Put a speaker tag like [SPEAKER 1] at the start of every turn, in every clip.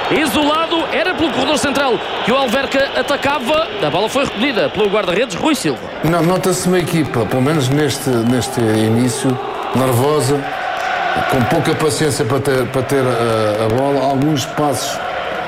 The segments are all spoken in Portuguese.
[SPEAKER 1] isolado, era pelo corredor central que o Alverca atacava. A bola foi recolhida pelo guarda-redes Rui Silva.
[SPEAKER 2] Não, nota-se uma equipa, pelo menos neste início, nervosa, com pouca paciência para ter a bola, alguns passos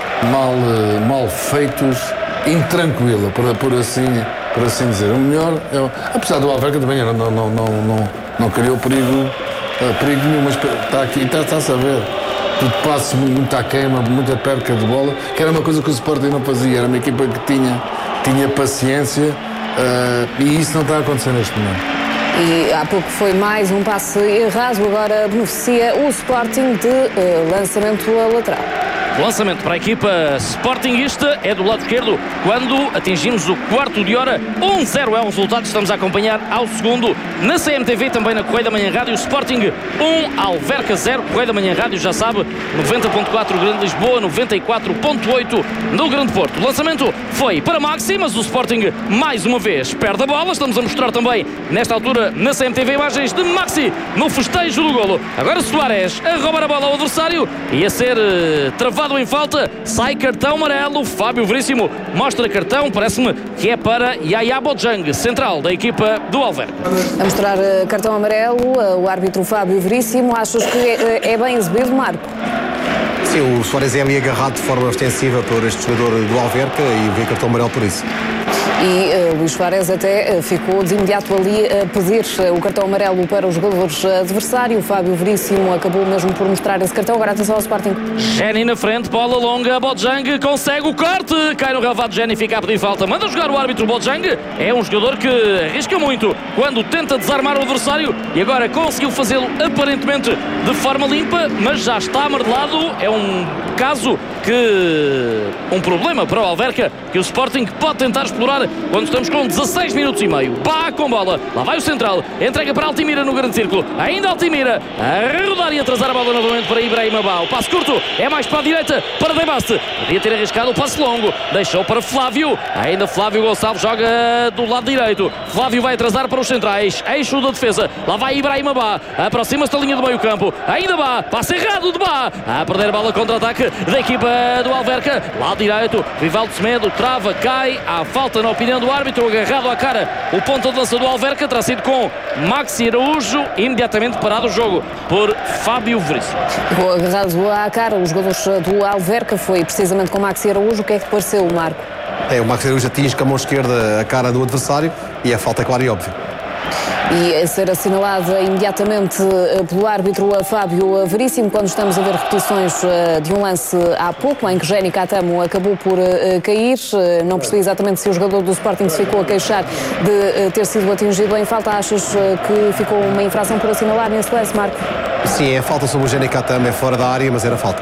[SPEAKER 2] mal feitos, intranquila, por assim dizer. O melhor, apesar do Alverca também não criou perigo nenhum, mas está aqui, está-se a ver. Tudo passe muito à queima, muita perca de bola, que era uma coisa que o Sporting não fazia. Era uma equipa que tinha paciência, e isso não está a acontecer neste momento.
[SPEAKER 3] E há pouco foi mais um passe errado, agora beneficia o Sporting de lançamento lateral.
[SPEAKER 1] O lançamento para a equipa sportinguista é do lado esquerdo, quando atingimos o quarto de hora. 1-0 é o resultado, estamos a acompanhar ao segundo na CMTV, também na Correia da Manhã Rádio. Sporting 1, Alverca 0. Correia da Manhã Rádio, já sabe, 90.4 Grande Lisboa, 94.8 no Grande Porto. O lançamento foi para Maxi, mas o Sporting mais uma vez perde a bola. Estamos a mostrar também nesta altura na CMTV imagens de Maxi no festejo do golo. Agora Soares a roubar a bola ao adversário e a ser travado em falta, sai cartão amarelo. Fábio Veríssimo mostra cartão, parece-me que é para Yaya Bojang, central da equipa do Alverca.
[SPEAKER 3] A mostrar cartão amarelo, o árbitro Fábio Veríssimo. Achas que é bem exibido, Marco?
[SPEAKER 4] Sim, o Soares é ali agarrado de forma ostensiva por este jogador do Alverca e vê cartão amarelo por isso.
[SPEAKER 3] E Luís Soares até ficou de imediato ali a pedir o cartão amarelo para os jogadores adversários. O Fábio Veríssimo acabou mesmo por mostrar esse cartão. Agora atenção ao Sporting.
[SPEAKER 1] Jenny na frente, bola longa, Bojang consegue o corte, cai no relvado, Jenny fica a pedir falta, manda jogar o árbitro. Bojang é um jogador que arrisca muito quando tenta desarmar o adversário e agora conseguiu fazê-lo aparentemente de forma limpa, mas já está amarelado. É um caso um problema para o Alverca, que o Sporting pode tentar explorar quando estamos com 16 minutos e meio. Bá com bola, lá vai o central, entrega para Altimira no grande círculo, ainda Altimira a rodar e atrasar a bola novamente para Ibrahima Bá. O passe curto é mais para a direita, para Debaste, podia ter arriscado o passe longo, deixou para Flávio, ainda Flávio Gonçalves joga do lado direito. Flávio vai atrasar para os centrais, eixo da defesa, lá vai Ibrahima Bá, aproxima-se da linha do meio campo, ainda Bá, passe errado de Bá, a perder a bola contra-ataque da equipa do Alverca, lado direito, Vivaldo Semedo trava, cai, há falta na opinião do árbitro, agarrado à cara o ponta de lança do Alverca, terá sido com Maxi Araújo, imediatamente parado o jogo por Fábio Veríssimo.
[SPEAKER 3] Agarrado à cara os jogadores do Alverca, foi precisamente com Maxi Araújo. O que é que te pareceu, Marco?
[SPEAKER 4] O Maxi Araújo atinge com a mão esquerda a cara do adversário e a falta é clara e óbvia.
[SPEAKER 3] E a ser assinalada imediatamente pelo árbitro Fábio Veríssimo, quando estamos a ver repetições de um lance há pouco, em que Jenny Catamo acabou por cair. Não percebi exatamente se o jogador do Sporting se ficou a queixar de ter sido atingido em falta. Achas que ficou uma infração por assinalar nesse lance, Marco?
[SPEAKER 4] Sim, é falta sobre o Jenny Catamo, é fora da área, mas era falta.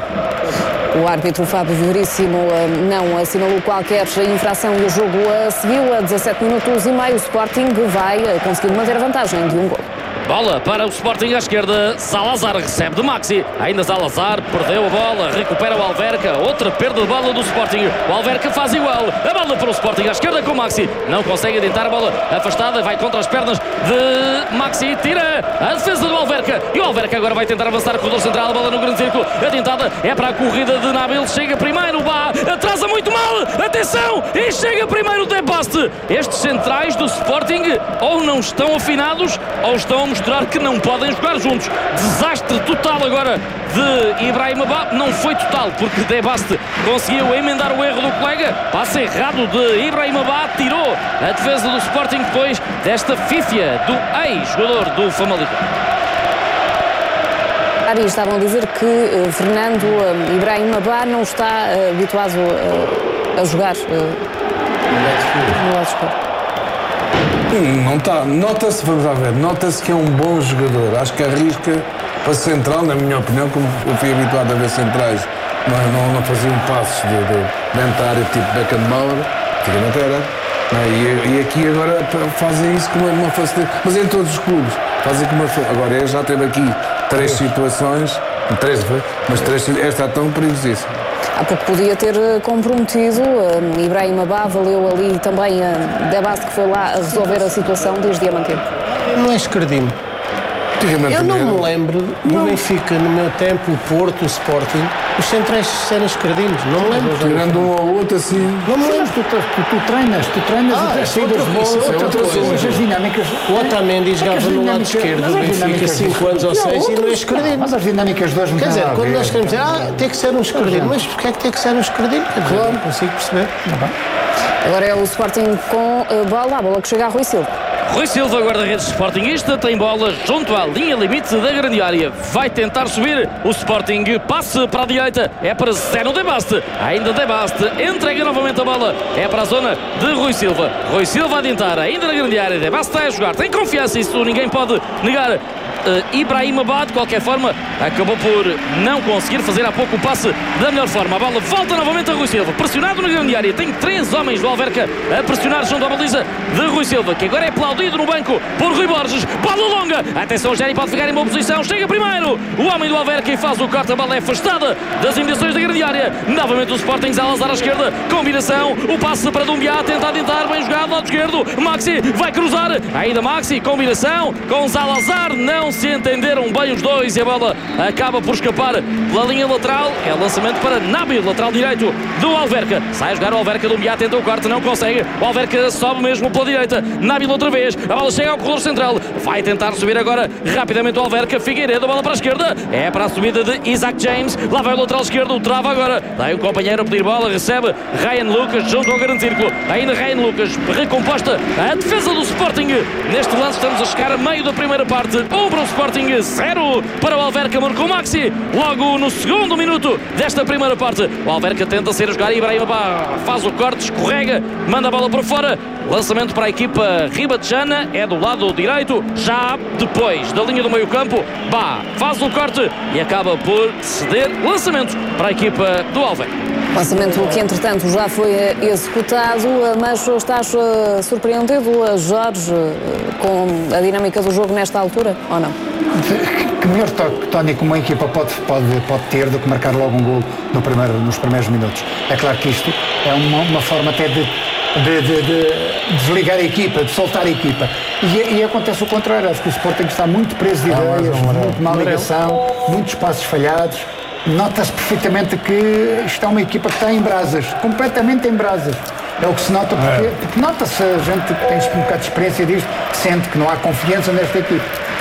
[SPEAKER 3] O árbitro Fábio Veríssimo não assinalou qualquer infração e o jogo seguiu a 17 minutos e meio. O Sporting vai conseguir manter a vantagem de um gol.
[SPEAKER 1] Bola para o Sporting à esquerda, Salazar recebe de Maxi, ainda Salazar perdeu a bola, recupera o Alverca, outra perda de bola do Sporting, o Alverca faz igual, a bola para o Sporting à esquerda com Maxi, não consegue adiantar a bola afastada, vai contra as pernas de Maxi, tira a defesa do Alverca e o Alverca agora vai tentar avançar o corredor central, a bola no grande círculo, adiantada é para a corrida de Nabil, chega primeiro, Bá, atrasa muito mal, atenção, e chega primeiro o Debaste. Estes centrais do Sporting ou não estão afinados ou estão a mostrar que não podem jogar juntos. Desastre total agora de Ibrahima Bá. Não foi total, porque Debaste conseguiu emendar o erro do colega. Passe errado de Ibrahima Bá, tirou a defesa do Sporting depois desta fífia do ex-jogador do Famalicão.
[SPEAKER 3] Estavam a dizer que Fernando Ibrahima Bá não está habituado a jogar no lado esquerdo.
[SPEAKER 2] Não está, nota-se, vamos lá ver, nota-se que é um bom jogador. Acho que arrisca para central, na minha opinião, como eu fui habituado a ver centrais, não faziam passos dentro da área tipo Beckenbauer, antigamente era. E aqui agora fazem isso com uma facilidade, mas em todos os clubes fazem com uma facilidade. Agora ele já teve aqui 3 situações, esta é tão perigosíssima.
[SPEAKER 3] Há pouco podia ter comprometido Ibrahima Bá, valeu ali também Debaste, que foi lá a resolver a situação, diz Diamantino.
[SPEAKER 5] Não é escardinho.
[SPEAKER 4] Eu não me lembro no Benfica, no meu tempo, o Porto, o Sporting, os centrais serem esquerdinos. Não me lembro.
[SPEAKER 2] Tirando um ou outro assim.
[SPEAKER 4] Não me lembro.
[SPEAKER 5] Tu treinas as saídas de bola, as dinâmicas.
[SPEAKER 4] O Otamendi jogava no lado esquerdo do Benfica 5 anos ou 6 e não é esquerdino.
[SPEAKER 5] Mas as dinâmicas de hoje não
[SPEAKER 4] Quer dizer, quando nós queremos dizer, tem que ser um esquerdino, mas porquê é que tem que ser um esquerdino? Claro, não consigo perceber.
[SPEAKER 3] Agora é o Sporting com a bola que chega a Rui Silva.
[SPEAKER 1] Rui Silva, guarda-redes sportinguista, tem bola junto à linha limite da grande área. Vai tentar subir o Sporting. Passe para a direita. É para Zeno De Baste. Ainda De Baste. Entrega novamente a bola. É para a zona de Rui Silva. Rui Silva a tentar. Ainda na grande área. De Baste está a jogar. Tem confiança. Isso ninguém pode negar. Ibrahim Abad, de qualquer forma, acabou por não conseguir fazer há pouco o passe da melhor forma. A bola volta novamente a Rui Silva, pressionado na grande área. Tem 3 homens do Alverca a pressionar junto à baliza de Rui Silva, que agora é aplaudido no banco por Rui Borges. Bola longa, atenção, o Géni pode ficar em boa posição. Chega primeiro o homem do Alverca e faz o corte. A bola é afastada das imediações da grande área. Novamente o Sporting, Zalazar à esquerda, combinação, o passe para Dumbiá, tenta adiantar, bem jogado, lado esquerdo. Maxi vai cruzar, ainda Maxi, combinação com Zalazar, não se entenderam bem os dois e a bola acaba por escapar pela linha lateral. É lançamento para Nabil, lateral direito do Alverca. Sai a jogar o Alverca, Dumbiá tenta o corte, não consegue. O Alverca sobe mesmo pela direita. Nabil outra vez, a bola chega ao corredor central. Vai tentar subir agora rapidamente o Alverca. Figueiredo, a bola para a esquerda. É para a subida de Isaac James. Lá vai o lateral esquerdo, trava agora. Tem o companheiro a pedir bola, recebe Ryan Lucas junto ao grande círculo. Ainda Ryan Lucas, recomposta a defesa do Sporting. Neste lance estamos a chegar a meio da primeira parte. Para o Sporting, 0 para o Alverca, marcou Maxi logo no segundo minuto desta primeira parte. O Alverca tenta ser a jogar, Ibrahim faz o corte, escorrega, manda a bola para fora. Lançamento para a equipa ribatejana, é do lado direito, já depois da linha do meio campo. Faz o corte e acaba por ceder. Lançamento para a equipa do Alverca.
[SPEAKER 3] Lançamento que, entretanto, já foi executado, mas estás surpreendido, Jorge, com a dinâmica do jogo nesta altura, ou não?
[SPEAKER 5] Que melhor toque, Tony, como uma equipa pode ter do que marcar logo um golo nos primeiros minutos. É claro que isto é uma forma até de desligar a equipa, de soltar a equipa. E acontece o contrário. Acho que o Sporting está muito preso de ideias, muito má ligação, muitos passos falhados. Nota-se perfeitamente que isto é uma equipa que está em brasas, completamente em brasas. É o que se nota, porque nota-se, a gente que tem um bocado de experiência disto, que sente que não há confiança nesta equipe.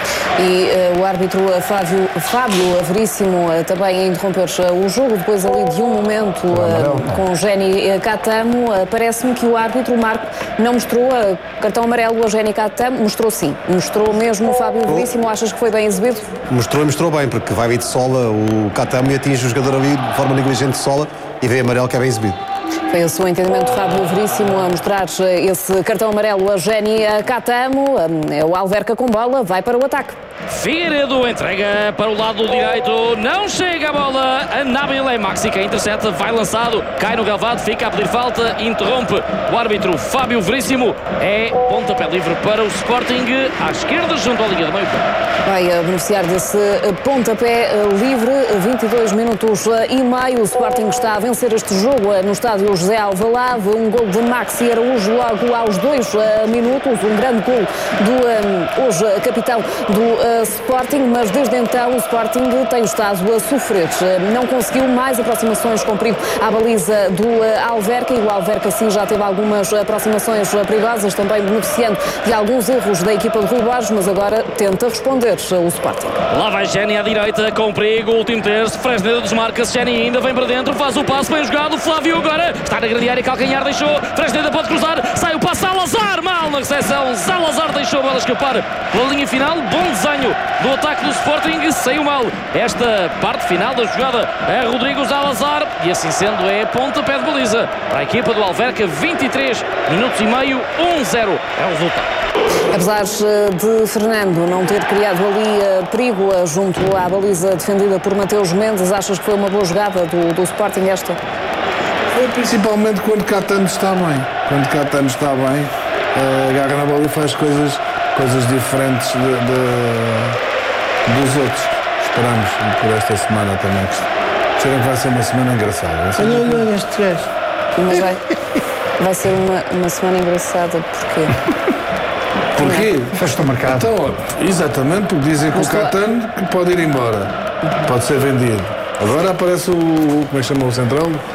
[SPEAKER 3] E o árbitro Fábio Veríssimo também a interromper o jogo, depois ali de um momento com Géni Catamo. Parece-me que o árbitro Marco não mostrou cartão amarelo a Géni Catamo. Mostrou sim, mostrou mesmo o Fábio Veríssimo. Achas que foi bem exibido?
[SPEAKER 4] Mostrou bem, porque vai vir de sola o Catamo e atinge o jogador ali de forma negligente de sola e vê amarelo que é bem exibido.
[SPEAKER 3] Foi o seu entendimento, Fábio Veríssimo, a mostrar esse cartão amarelo a Géni Catamo. O Alverca com bola, vai para o ataque.
[SPEAKER 1] Figueiredo entrega para o lado direito, não chega a bola, a Nabil, é Maxi que intercepta, vai lançado, cai no relvado, fica a pedir falta, interrompe o árbitro Fábio Veríssimo. É pontapé livre para o Sporting, à esquerda, junto à linha do meio campo.
[SPEAKER 3] Vai beneficiar desse pontapé livre, 22 minutos e meio. O Sporting está a vencer este jogo no estádio José Alvalade. Um gol de Maxi Araújo logo aos 2 minutos, um grande gol do hoje capitão do Sporting, mas desde então o Sporting tem estado a sofrer. Não conseguiu mais aproximações com perigo à baliza do Alverca, e o Alverca sim já teve algumas aproximações perigosas, também beneficiando de alguns erros da equipa de Rui Borges, mas agora tenta responder o Sporting.
[SPEAKER 1] Lá vai Géni à direita, com perigo, último terço, Fresneda desmarca-se, Géni ainda vem para dentro, faz o passo, bem jogado, Flávio agora está na grande área, calcanhar deixou, Fresneda pode cruzar, sai o passo, Salazar, mal na recepção, Salazar deixou a bola escapar pela linha final. Bom desenho do ataque do Sporting, saiu mal esta parte final da jogada a Rodrigo Salazar, e assim sendo é pontapé de baliza para a equipa do Alverca. 23 minutos e meio, 1-0 é o resultado.
[SPEAKER 3] Apesar de Fernando não ter criado ali perigo junto à baliza defendida por Mateus Mendes, achas que foi uma boa jogada do Sporting esta?
[SPEAKER 2] Foi principalmente quando Catano está bem. Quando Catano está bem, agarra na bola e faz coisas diferentes dos outros. Esperamos por esta semana também. Será que vai ser uma semana engraçada?
[SPEAKER 4] Olha este gajo.
[SPEAKER 3] Mas vai ser uma semana engraçada, porque
[SPEAKER 2] Porquê?
[SPEAKER 5] Fecha o mercado.
[SPEAKER 2] Então, exatamente, porque dizem que o Catano que pode ir embora. Pode ser vendido. Agora aparece o... Como é que chama o central?